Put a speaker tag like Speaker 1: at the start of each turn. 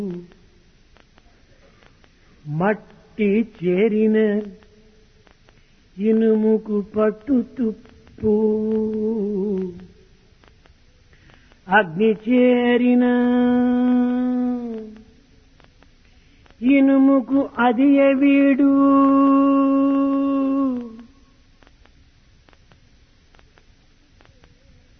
Speaker 1: మట్టి చేరిన ఇనుముకు పట్టు తుప్పు, అగ్ని చేరిన ఇనుముకు అది వీడు,